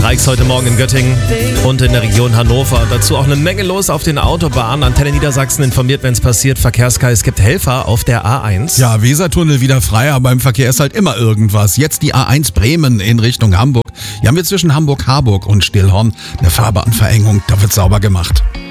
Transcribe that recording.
Streiks heute Morgen in Göttingen und in der Region Hannover. Dazu auch eine Menge los auf den Autobahnen. Antenne Niedersachsen informiert, wenn es passiert. Verkehrskreis, es gibt Helfer auf der A1. Ja, Wesertunnel wieder frei, aber im Verkehr ist halt immer irgendwas. Jetzt die A1 Bremen in Richtung Hamburg. Hier haben wir zwischen Hamburg-Harburg und Stillhorn eine Fahrbahnverengung. Da wird sauber gemacht.